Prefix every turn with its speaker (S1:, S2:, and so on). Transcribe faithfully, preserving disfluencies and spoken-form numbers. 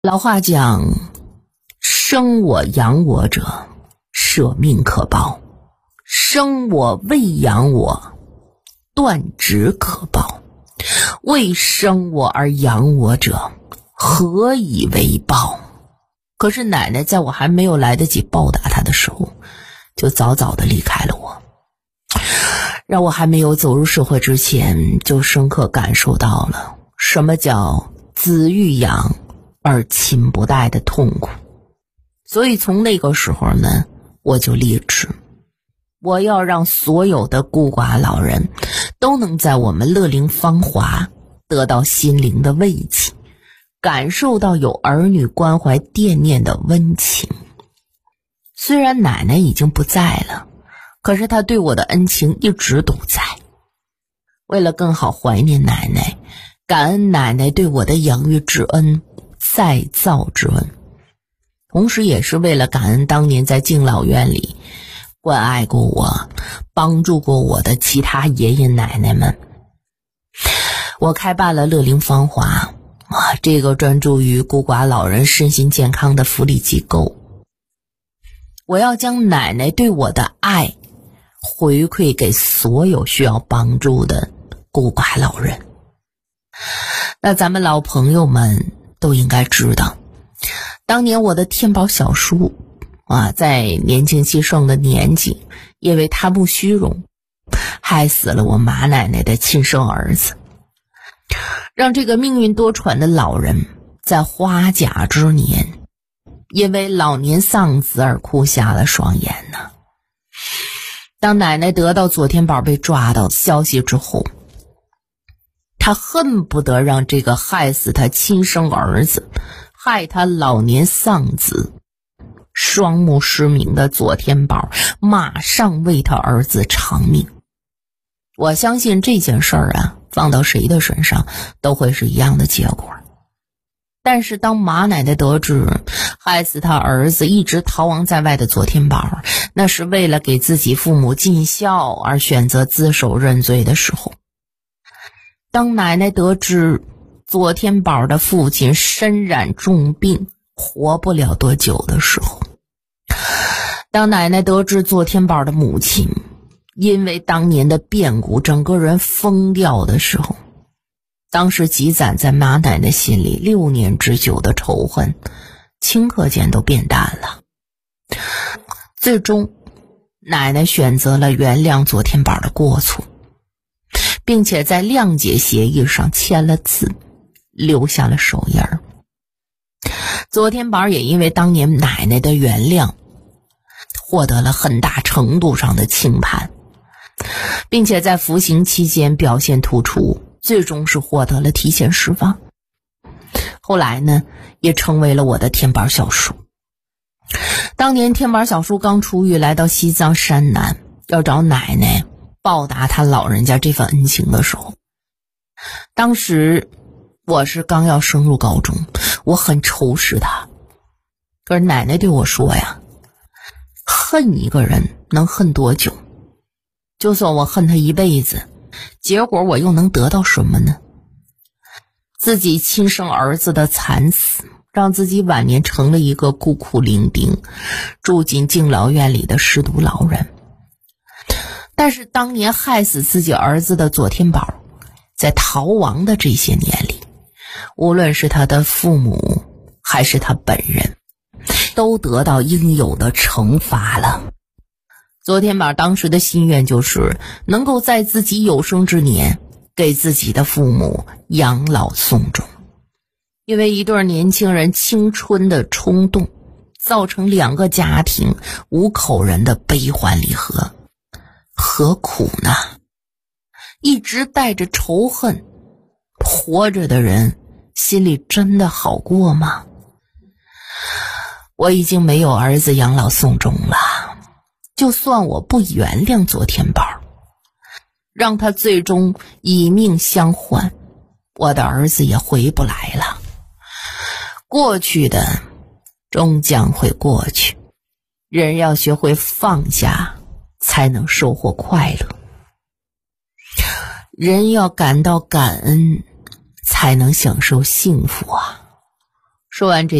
S1: 老话讲，生我养我者，舍命可报；生我喂养我，断指可报。为生我而养我者，何以为报？可是奶奶在我还没有来得及报答她的时候，就早早地离开了我，让我还没有走入社会之前，就深刻感受到了什么叫子欲养而亲不待的痛苦。所以从那个时候呢，我就立志，我要让所有的孤寡老人都能在我们乐龄芳华得到心灵的慰藉，感受到有儿女关怀惦念的温情。虽然奶奶已经不在了，可是她对我的恩情一直都在。为了更好怀念奶奶，感恩奶奶对我的养育之恩、再造之恩，同时也是为了感恩当年在敬老院里关爱过我、帮助过我的其他爷爷奶奶们，我开办了乐龄芳华啊，这个专注于孤寡老人身心健康的福利机构。我要将奶奶对我的爱回馈给所有需要帮助的孤寡老人。那咱们老朋友们都应该知道，当年我的天宝小叔啊，在年轻气盛的年纪，因为贪慕虚荣，害死了我马奶奶的亲生儿子，让这个命运多舛的老人在花甲之年，因为老年丧子而哭瞎了双眼呢。当奶奶得到左天宝被抓到消息之后，她恨不得让这个害死她亲生儿子、害她老年丧子、双目失明的左天宝马上为他儿子偿命。我相信这件事儿啊，放到谁的身上都会是一样的结果。但是当马奶奶得知害死他儿子一直逃亡在外的左天宝那是为了给自己父母尽孝而选择自首认罪的时候，当奶奶得知左天宝的父亲身染重病活不了多久的时候，当奶奶得知左天宝的母亲因为当年的变故整个人疯掉的时候，当时积攒在马奶奶心里六年之久的仇恨顷刻间都变淡了。最终奶奶选择了原谅左天宝的过错，并且在谅解协议上签了字，留下了手印儿。左天宝也因为当年奶奶的原谅获得了很大程度上的轻判，并且在服刑期间表现突出，最终是获得了提前释放。后来呢，也成为了我的天宝小叔。当年天宝小叔刚出狱来到西藏山南，要找奶奶报答他老人家这份恩情的时候，当时我是刚要升入高中，我很仇视他。可是奶奶对我说呀，恨一个人能恨多久？就算我恨他一辈子，结果我又能得到什么呢？自己亲生儿子的惨死，让自己晚年成了一个孤苦伶仃、住进敬老院里的失独老人。但是当年害死自己儿子的左天宝，在逃亡的这些年里，无论是他的父母还是他本人，都得到应有的惩罚了。左天宝当时的心愿就是能够在自己有生之年给自己的父母养老送终。因为一对年轻人青春的冲动，造成两个家庭五口人的悲欢离合，何苦呢？一直带着仇恨活着的人心里真的好过吗？我已经没有儿子养老送终了，就算我不原谅左天宝，让他最终以命相还，我的儿子也回不来了。过去的终将会过去，人要学会放下，才能收获快乐。人要感到感恩，才能享受幸福啊。 说完这